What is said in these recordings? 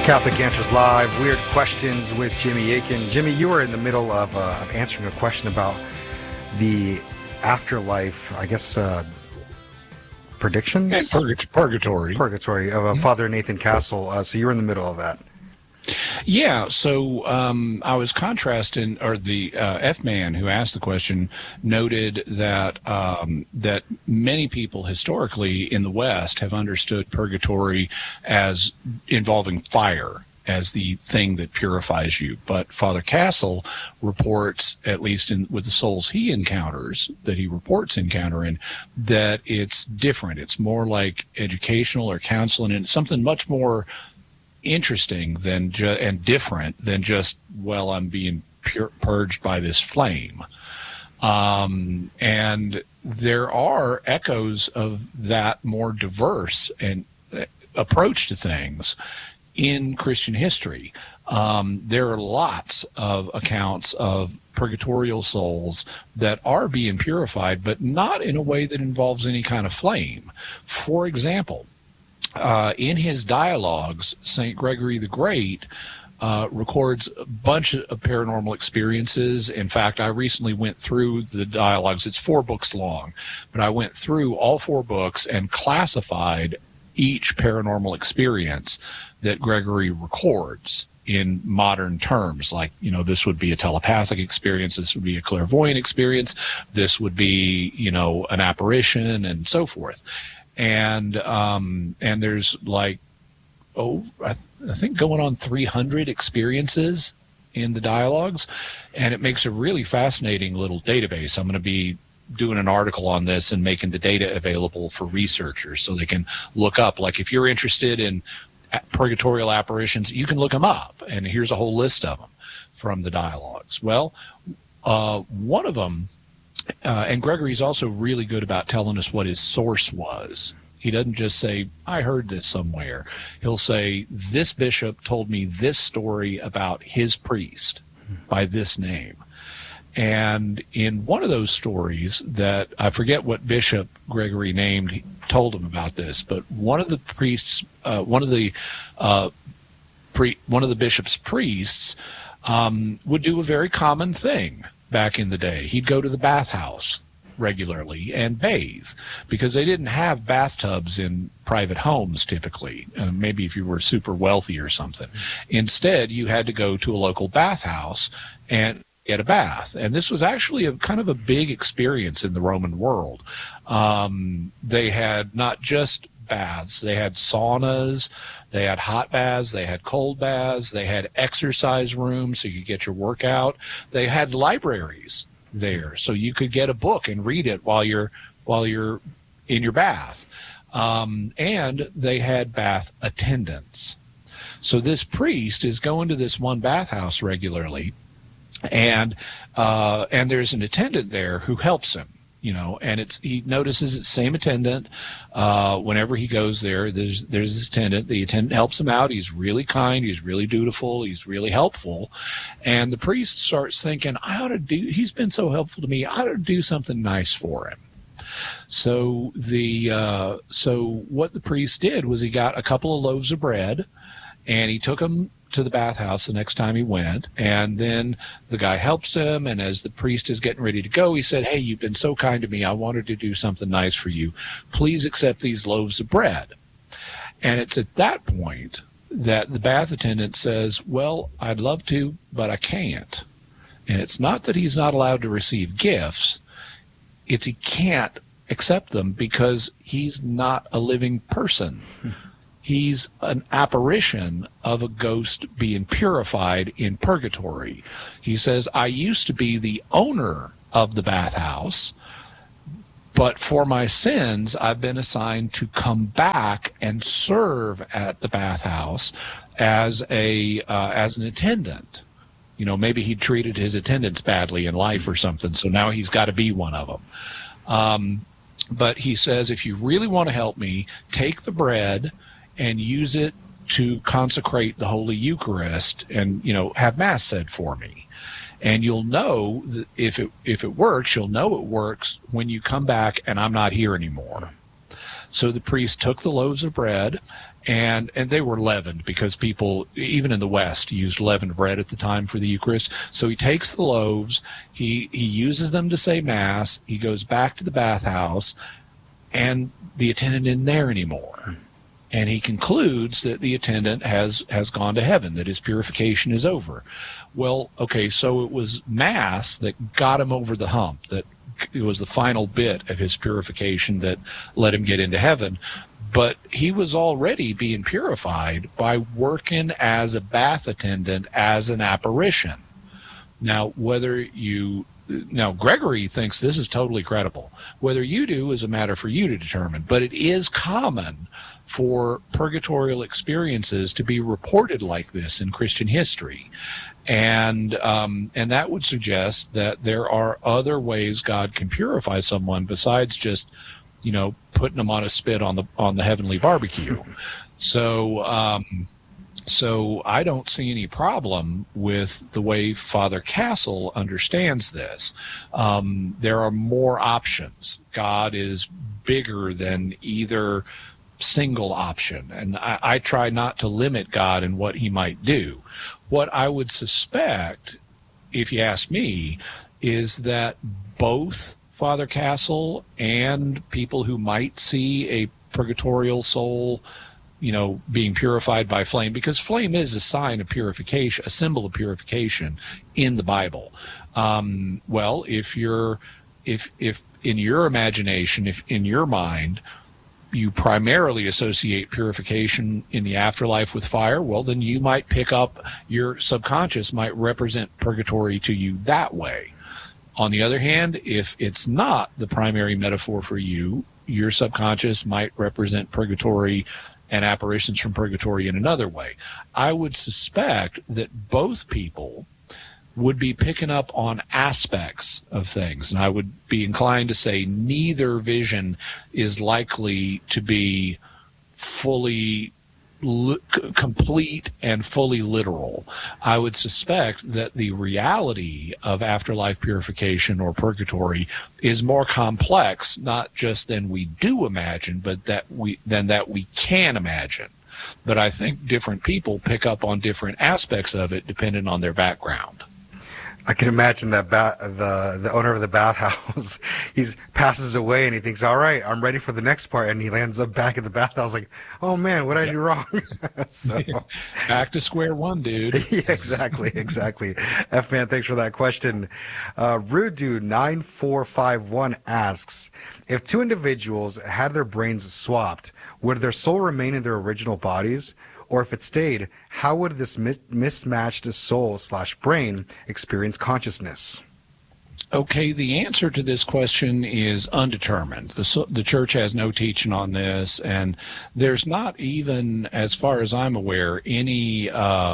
Catholic Answers Live, Weird Questions with Jimmy Akin. Jimmy, you were in the middle of answering a question about the afterlife, I guess, predictions? And purgatory. Purgatory of Father Nathan Castle. So you were in the middle of that. Yeah, so I was contrasting, or the F-man who asked the question noted that that many people historically in the West have understood purgatory as involving fire as the thing that purifies you. But Father Castle reports, at least with the souls he encounters, that he reports encountering, that it's different. It's more like educational or counseling, and it's something much more interesting than and different than just, well, I'm being purged by this flame. And there are echoes of that more diverse and approach to things in Christian history. There are lots of accounts of purgatorial souls that are being purified, but not in a way that involves any kind of flame. For example, in his dialogues, St. Gregory the Great records a bunch of paranormal experiences. In fact, I recently went through the dialogues. It's 4 books long, but I went through all 4 books and classified each paranormal experience that Gregory records in modern terms. Like, you know, this would be a telepathic experience, this would be a clairvoyant experience, this would be, you know, an apparition, and so forth. And there's like, I think going on 300 experiences in the dialogues, and it makes a really fascinating little database. I'm going to be doing an article on this and making the data available for researchers so they can look up. Like, if you're interested in purgatorial apparitions, you can look them up, and here's a whole list of them from the dialogues. Well, one of them, and Gregory's also really good about telling us what his source was. He doesn't just say, I heard this somewhere. He'll say, this bishop told me this story about his priest by this name. And in one of those stories, that I forget what bishop Gregory named, he told him about this, but one of the priests, one of the bishop's priests would do a very common thing back in the day. He'd go to the bathhouse regularly and bathe, because they didn't have bathtubs in private homes typically. Maybe if you were super wealthy or something. Instead, you had to go to a local bathhouse and get a bath. And this was actually a kind of a big experience in the Roman world. They had not just baths, they had saunas, they had hot baths, they had cold baths, they had exercise rooms so you could get your workout. They had libraries there so you could get a book and read it while you're in your bath. And they had bath attendants. So this priest is going to this one bathhouse regularly, and there's an attendant there who helps him, you know, and he notices it's the same attendant. Whenever he goes there, there's this attendant. The attendant helps him out. He's really kind. He's really dutiful. He's really helpful. And the priest starts thinking, he's been so helpful to me, I ought to do something nice for him. So what the priest did was he got a couple of loaves of bread, and he took them to the bathhouse the next time he went, and then the guy helps him, and as the priest is getting ready to go, he said, hey, you've been so kind to me, I wanted to do something nice for you. Please accept these loaves of bread. And it's at that point that the bath attendant says, well, I'd love to, but I can't. And it's not that he's not allowed to receive gifts, it's he can't accept them because he's not a living person. He's an apparition of a ghost being purified in purgatory. He says, I used to be the owner of the bathhouse, but for my sins, I've been assigned to come back and serve at the bathhouse as an attendant. You know, maybe he treated his attendants badly in life or something, so now he's got to be one of them. But he says, if you really want to help me, take the bread and use it to consecrate the Holy Eucharist and, you know, have Mass said for me. And you'll know that if it works, you'll know it works when you come back and I'm not here anymore. So the priest took the loaves of bread and they were leavened because people, even in the West, used leavened bread at the time for the Eucharist. So he takes the loaves, he uses them to say Mass, he goes back to the bathhouse, and the attendant isn't there anymore. And he concludes that the attendant has gone to heaven, that his purification is over. Well, okay, so it was Mass that got him over the hump, that it was the final bit of his purification that let him get into heaven. But he was already being purified by working as a bath attendant, as an apparition. Now, Gregory thinks this is totally credible. Whether you do is a matter for you to determine, but it is common for purgatorial experiences to be reported like this in Christian history. And that would suggest that there are other ways God can purify someone besides just, putting them on a spit on the heavenly barbecue. So I don't see any problem with the way Father Castle understands this. There are more options. God is bigger than either single option, and I try not to limit God in what he might do. What I would suspect, if you ask me, is that both Father Castle and people who might see a purgatorial soul, being purified by flame, because flame is a sign of purification, a symbol of purification in the Bible. Well, if in your imagination, if in your mind, you primarily associate purification in the afterlife with fire, well, then you might pick up, your subconscious might represent purgatory to you that way. On the other hand, if it's not the primary metaphor for you, your subconscious might represent purgatory and apparitions from purgatory in another way. I would suspect that both people would be picking up on aspects of things, and I would be inclined to say neither vision is likely to be fully complete and fully literal. I would suspect that the reality of afterlife purification or purgatory is more complex, not just than we do imagine, but that we can imagine. But I think different people pick up on different aspects of it depending on their background. I can imagine that the owner of the bathhouse, he passes away and he thinks, all right, I'm ready for the next part. And he lands up back at the bathhouse like, oh, man, what did I do wrong? So, back to square one, dude. Yeah, exactly. F-Man, thanks for that question. Rude Dude 9451 asks, if two individuals had their brains swapped, would their soul remain in their original bodies? Or if it stayed, how would this mismatched soul/brain experience consciousness? Okay, the answer to this question is undetermined. The church has no teaching on this, and there's not even, as far as I'm aware, any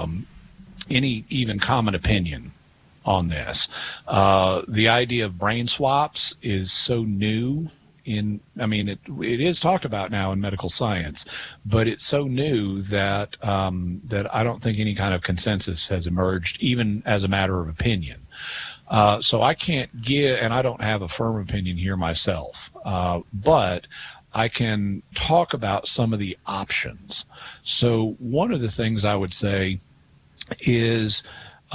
even common opinion on this. The idea of brain swaps is so new. It is talked about now in medical science, but it's so new that that I don't think any kind of consensus has emerged, even as a matter of opinion. So I can't give, and I don't have a firm opinion here myself, but I can talk about some of the options. So one of the things I would say is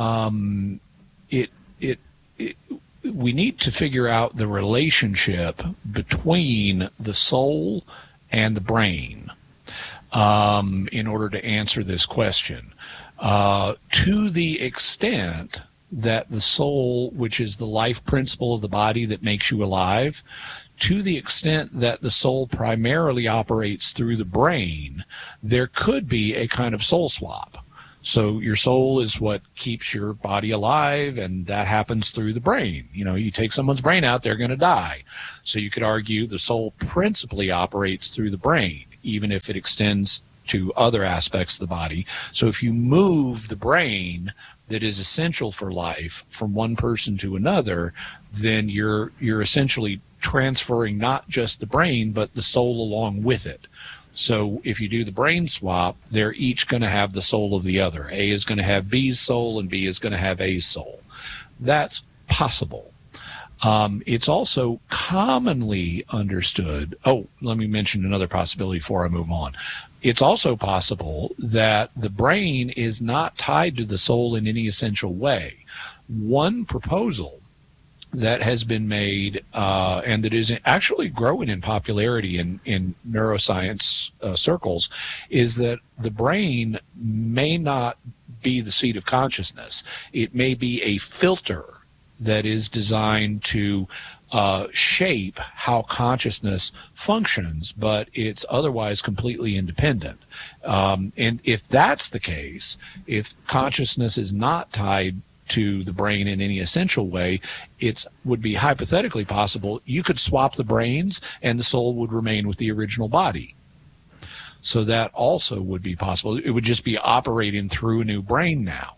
we need to figure out the relationship between the soul and the brain in order to answer this question. To the extent that the soul, which is the life principle of the body that makes you alive, to the extent that the soul primarily operates through the brain, there could be a kind of soul swap. So your soul is what keeps your body alive, and that happens through the brain. You take someone's brain out, they're going to die. So you could argue the soul principally operates through the brain, even if it extends to other aspects of the body. So if you move the brain that is essential for life from one person to another, then you're essentially transferring not just the brain, but the soul along with it. So if you do the brain swap, they're each going to have the soul of the other. A is going to have B's soul, and B is going to have A's soul. That's possible. It's also commonly understood. Oh, let me mention another possibility before I move on. It's also possible that the brain is not tied to the soul in any essential way. One proposal that has been made and that is actually growing in popularity in neuroscience circles is that the brain may not be the seat of consciousness. It may be a filter that is designed to shape how consciousness functions, but it's otherwise completely independent. And if that's the case, if consciousness is not tied to the brain in any essential way, it would be hypothetically possible you could swap the brains and the soul would remain with the original body. So that also would be possible. It would just be operating through a new brain now.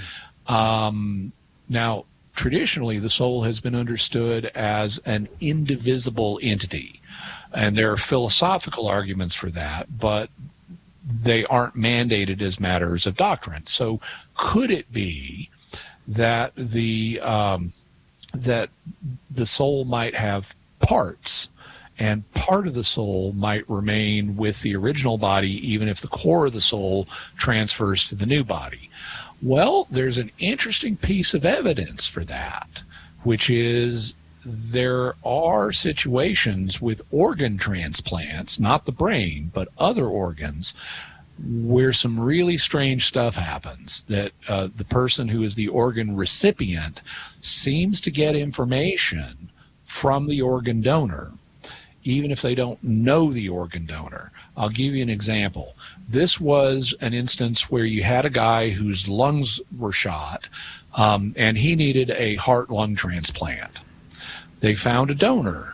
Now, traditionally, the soul has been understood as an indivisible entity, and there are philosophical arguments for that, but they aren't mandated as matters of doctrine. So could it be that the soul might have parts, and part of the soul might remain with the original body even if the core of the soul transfers to the new body? Well, there's an interesting piece of evidence for that, which is there are situations with organ transplants, not the brain, but other organs, where some really strange stuff happens, that the person who is the organ recipient seems to get information from the organ donor, even if they don't know the organ donor. I'll give you an example. This was an instance where you had a guy whose lungs were shot, and he needed a heart-lung transplant. They found a donor,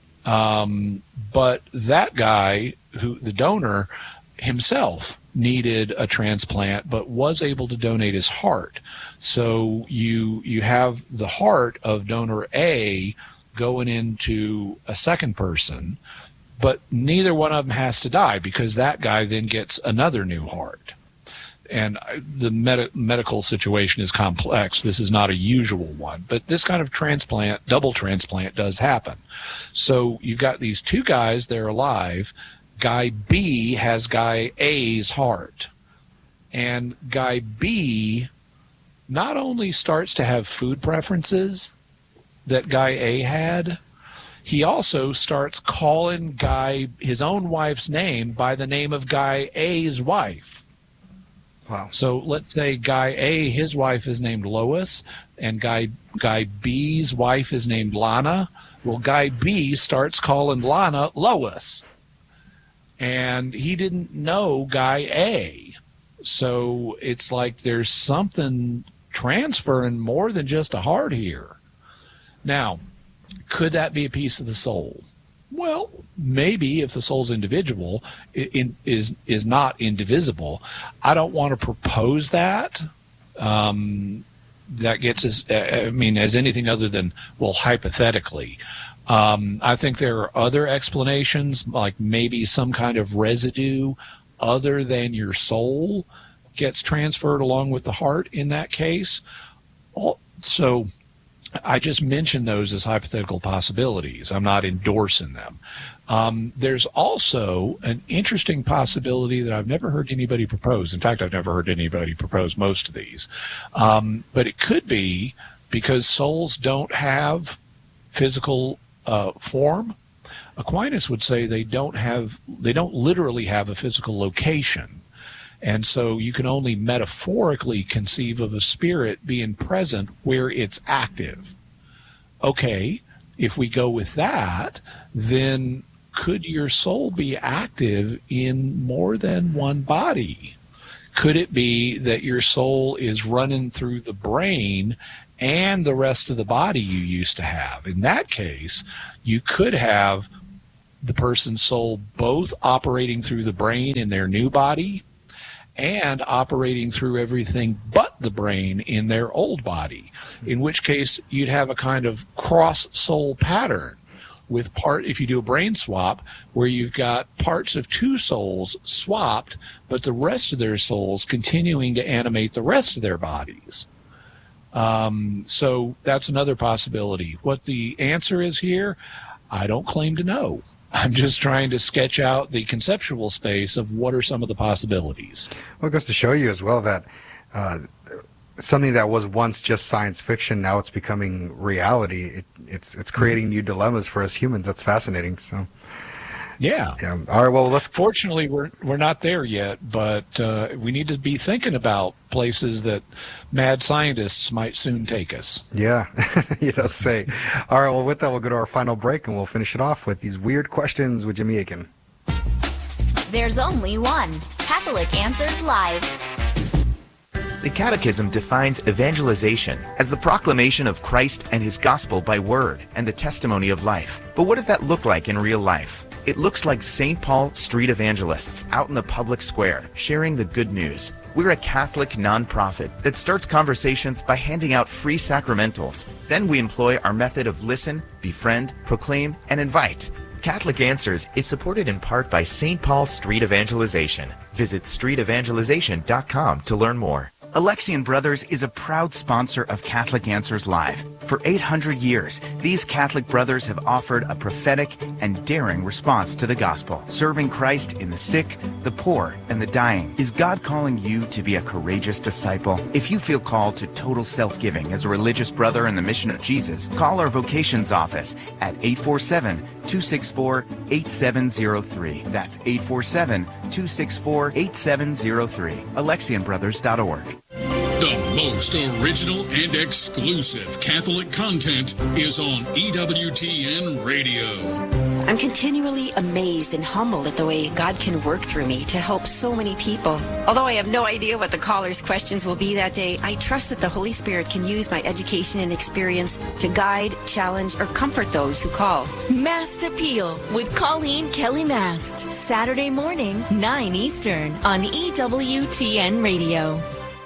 but that guy, the donor himself, needed a transplant but was able to donate his heart. So you have the heart of donor A going into a second person, but neither one of them has to die because that guy then gets another new heart. And the medical situation is complex. This is not a usual one, but this kind of transplant, double transplant, does happen. So you've got these two guys, they're alive. Guy B has guy A's heart. And guy B not only starts to have food preferences that guy A had, he also starts calling his own wife's name by the name of guy A's wife. Wow. So let's say guy A, his wife is named Lois, and guy B's wife is named Lana. Well, guy B starts calling Lana Lois, and he didn't know guy A. So it's like there's something transferring more than just a heart here. Now, could that be a piece of the soul? Well, maybe if the soul's individual, is not indivisible. I don't want to propose that. That gets us, as anything other than, well, hypothetically. I think there are other explanations, like maybe some kind of residue other than your soul gets transferred along with the heart in that case. So I just mentioned those as hypothetical possibilities. I'm not endorsing them. There's also an interesting possibility that I've never heard anybody propose. In fact, I've never heard anybody propose most of these. But it could be because souls don't have physical form. Aquinas would say they don't literally have a physical location. And so you can only metaphorically conceive of a spirit being present where it's active. Okay, if we go with that, then could your soul be active in more than one body? Could it be that your soul is running through the brain and the rest of the body you used to have? In that case, you could have the person's soul both operating through the brain in their new body and operating through everything but the brain in their old body, in which case you'd have a kind of cross-soul pattern with if you do a brain swap, where you've got parts of two souls swapped, but the rest of their souls continuing to animate the rest of their bodies. So that's another possibility. What the answer is here, I don't claim to know. I'm just trying to sketch out the conceptual space of what are some of the possibilities. Well, it goes to show you as well that something that was once just science fiction, now it's becoming reality. It's creating new dilemmas for us humans. That's fascinating. So, yeah. All right. Well, Fortunately, we're not there yet, but we need to be thinking about places that mad scientists might soon take us. Yeah, you don't say. All right. Well, with that, we'll go to our final break, and we'll finish it off with these weird questions with Jimmy Akin. There's only one Catholic Answers Live. The Catechism defines evangelization as the proclamation of Christ and his gospel by word and the testimony of life. But what does that look like in real life? It looks like St. Paul street evangelists out in the public square sharing the good news. We're a Catholic nonprofit that starts conversations by handing out free sacramentals. Then we employ our method of listen, befriend, proclaim, and invite. Catholic Answers is supported in part by St. Paul Street Evangelization. Visit streetevangelization.com to learn more. Alexian Brothers is a proud sponsor of Catholic Answers Live. For 800 years, these Catholic brothers have offered a prophetic and daring response to the gospel, serving Christ in the sick, the poor, and the dying. Is God calling you to be a courageous disciple? If you feel called to total self-giving as a religious brother in the mission of Jesus, call our vocations office at 847-264-8703. That's 847-264-8703. AlexianBrothers.org. The most original and exclusive Catholic content is on EWTN Radio. I'm continually amazed and humbled at the way God can work through me to help so many people. Although I have no idea what the callers' questions will be that day, I trust that the Holy Spirit can use my education and experience to guide, challenge, or comfort those who call. Mast Appeal with Colleen Kelly Mast. Saturday morning, 9 Eastern on EWTN Radio.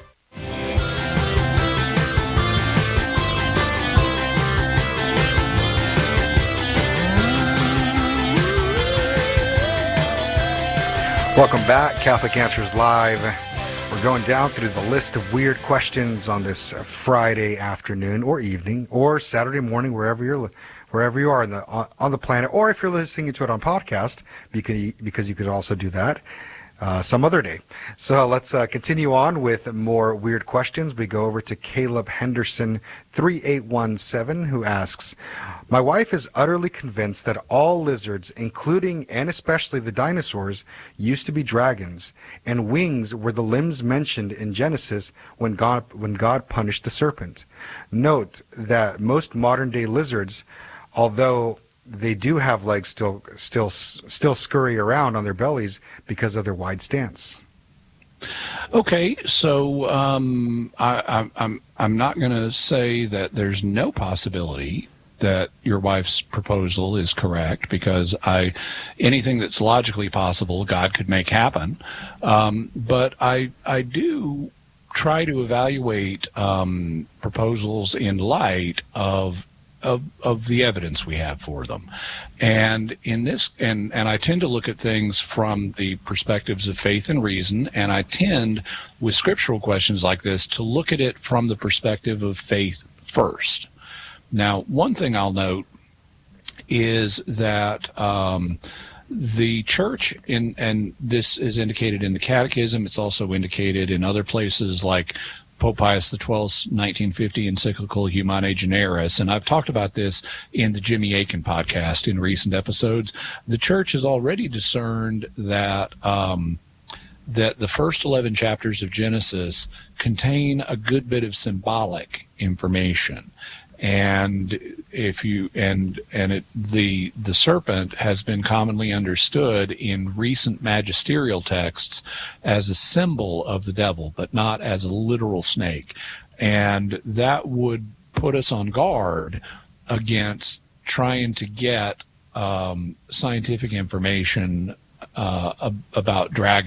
Welcome back, Catholic Answers Live. We're going down through the list of weird questions on this Friday afternoon or evening or Saturday morning, wherever you are on the planet, or if you're listening to it on podcast, because you could also do that some other day. So let's continue on with more weird questions. We go over to Caleb Henderson 3817, who asks, my wife is utterly convinced that all lizards, including and especially the dinosaurs, used to be dragons, and wings were the limbs mentioned in Genesis when God punished the serpent. Note that most modern-day lizards, although they do have legs, still scurry around on their bellies because of their wide stance. Okay, so I'm not going to say that there's no possibility that your wife's proposal is correct, because anything that's logically possible, God could make happen. But I do try to evaluate proposals in light of the evidence we have for them. And in this, and I tend to look at things from the perspectives of faith and reason, and I tend, with scriptural questions like this, to look at it from the perspective of faith first. Now, one thing I'll note is that the church, and this is indicated in the Catechism, it's also indicated in other places like Pope Pius XII's 1950 encyclical Humanae Generis, and I've talked about this in the Jimmy Akin podcast in recent episodes. The church has already discerned that that the first 11 chapters of Genesis contain a good bit of symbolic information. And the serpent has been commonly understood in recent magisterial texts as a symbol of the devil, but not as a literal snake. And that would put us on guard against trying to get scientific information about dragons